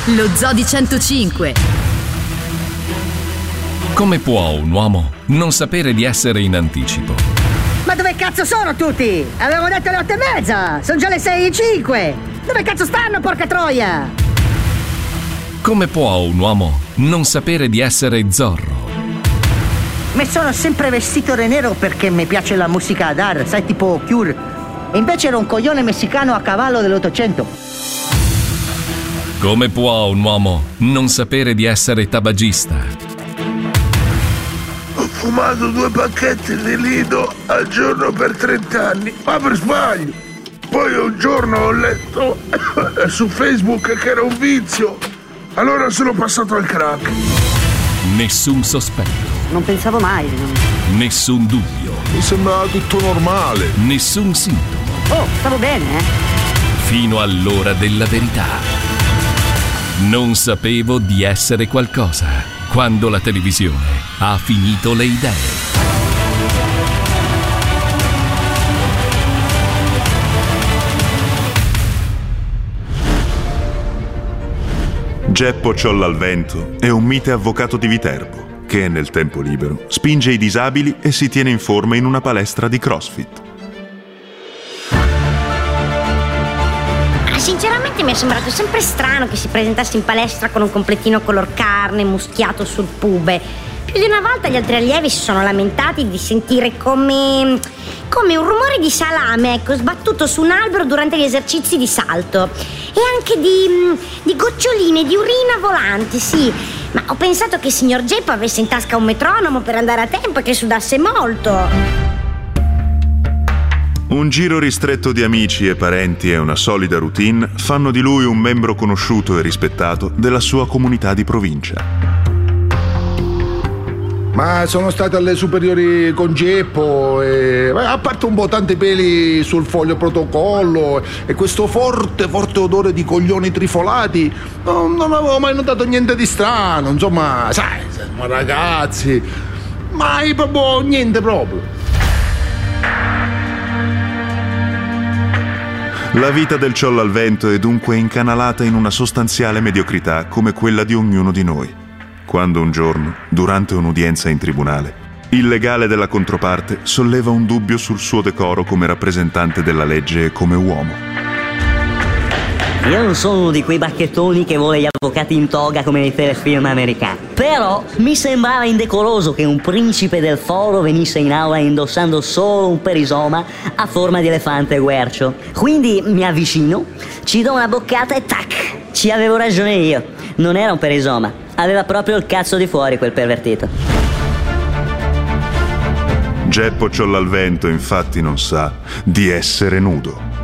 Lo Zoo di 105. Come può un uomo non sapere di essere in anticipo? Ma dove cazzo sono tutti? Avevo detto le 8:30, sono già le 6:05. Dove cazzo stanno, porca troia? Come può un uomo non sapere di essere Zorro? Mi sono sempre vestito di nero perché mi piace la musica d'art, sai, tipo Cure. E invece ero un coglione messicano a cavallo dell'800. Come può un uomo non sapere di essere tabagista? Ho fumato 2 pacchetti di Lido al giorno per 30 anni, ma per sbaglio. Poi un giorno ho letto su Facebook che era un vizio. Allora sono passato al crack. Nessun sospetto. Non pensavo mai. Nessun dubbio. Mi sembrava tutto normale. Nessun sintomo. Oh, stavo bene, Fino all'ora della verità. Non sapevo di essere qualcosa quando la televisione ha finito le idee. Geppo Ciolla al Vento è un mite avvocato di Viterbo che nel tempo libero spinge i disabili e si tiene in forma in una palestra di CrossFit. Sinceramente mi è sembrato sempre strano che si presentasse in palestra con un completino color carne, muschiato sul pube. Più di una volta gli altri allievi si sono lamentati di sentire come un rumore di salame, ecco, sbattuto su un albero durante gli esercizi di salto. E anche di goccioline di urina volanti, sì. Ma ho pensato che il signor Geppo avesse in tasca un metronomo per andare a tempo e che sudasse molto. Un giro ristretto di amici e parenti e una solida routine fanno di lui un membro conosciuto e rispettato della sua comunità di provincia. Ma sono stato alle superiori con Geppo e a parte un po' tanti peli sul foglio protocollo e questo forte odore di coglioni trifolati, non avevo mai notato niente di strano. Insomma, sai, siamo ragazzi, mai proprio niente proprio. La vita del Ciolla al Vento è dunque incanalata in una sostanziale mediocrità come quella di ognuno di noi. Quando un giorno, durante un'udienza in tribunale, il legale della controparte solleva un dubbio sul suo decoro come rappresentante della legge e come uomo. Io non sono uno di quei bacchettoni che vuole gli avvocati in toga come nei telefilm americani. Però mi sembrava indecoroso che un principe del foro venisse in aula indossando solo un perisoma a forma di elefante guercio. Quindi mi avvicino, ci do una boccata e tac! Ci avevo ragione io. Non era un perisoma, aveva proprio il cazzo di fuori quel pervertito. Geppo Ciolla al Vento infatti non sa di essere nudo.